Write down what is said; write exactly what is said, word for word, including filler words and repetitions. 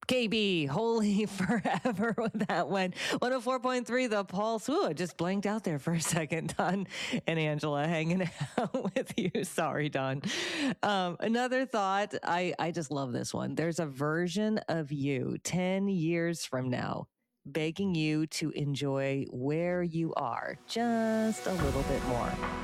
K B, Holy Forever with that one. one oh four point three, The Pulse. Ooh, I just blanked out there for a second. Don and Angela hanging out with you. Sorry, Don. Um, another thought, I, I just love this one. There's a version of you ten years from now begging you to enjoy where you are just a little bit more.